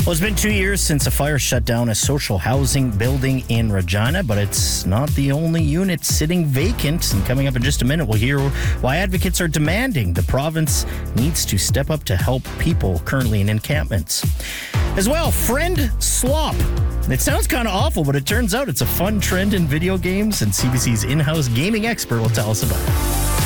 Well, it's been 2 years since a fire shut down a social housing building in Regina, but it's not the only unit sitting vacant. And coming up in just a minute, we'll hear why advocates are demanding the province needs to step up to help people currently in encampments. As well, friend swap. It sounds kind of awful, but it turns out it's a fun trend in video games, and CBC's in-house gaming expert will tell us about it.